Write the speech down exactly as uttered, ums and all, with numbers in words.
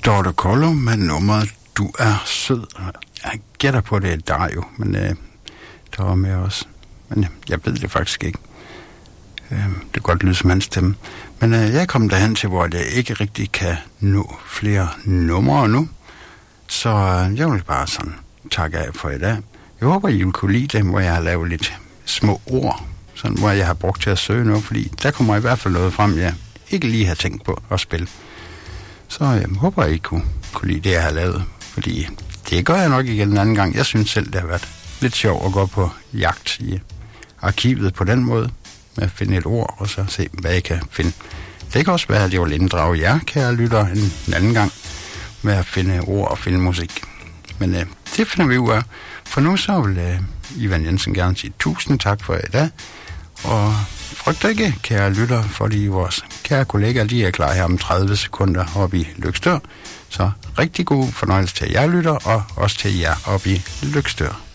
Dorte Kollo med nummeret Du er sød. Jeg gætter på, det er Dario, men øh, der var med også. Men øh, jeg ved det faktisk ikke. Øh, det kan godt lyde som hans stemme. Men øh, jeg er kommet derhen til, hvor jeg ikke rigtig kan nå flere numre nu. Så øh, jeg vil bare sådan takke af for i dag. Jeg håber, I vil kunne lide det, hvor jeg har lavet lidt små ord, sådan, hvor jeg har brugt til at søge noget, fordi der kommer i hvert fald noget frem, jeg ikke lige har tænkt på at spille. Så jeg håber, I kunne, kunne lide det, jeg har lavet, fordi det gør jeg nok igen en anden gang. Jeg synes selv, det har været lidt sjovt at gå på jagt i arkivet på den måde, med at finde et ord, og så se, hvad jeg kan finde. Det kan også være, at jeg vil inddrage jer, kære lytter, en anden gang, med at finde ord og finde musik. Men øh, det finder vi ud af. For nu så vil øh, Ivan Jensen gerne sige tusind tak for i dag. Og frygt ikke, kære lytter, fordi vores kære kollegaer, de er klar her om tredive sekunder oppe i Løgstør. Så rigtig god fornøjelse til jer lytter, og også til jer oppe i Løgstør.